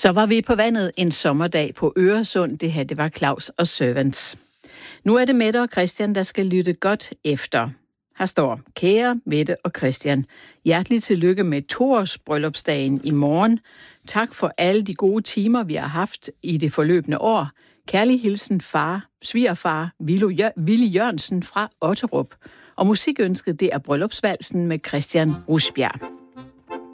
Så var vi på vandet en sommerdag på Øresund. Det her, det var Claus og Servants. Nu er det Mette og Christian, der skal lytte godt efter. Her står: Kære Mette og Christian, hjertelig tillykke med 2-års bryllupsdagen i morgen. Tak for alle de gode timer, vi har haft i det forløbende år. Kærlig hilsen svigerfar Willy Jørgensen fra Otterup. Og musikønsket, det er Bryllupsvalsen med Christian Rusbjerg.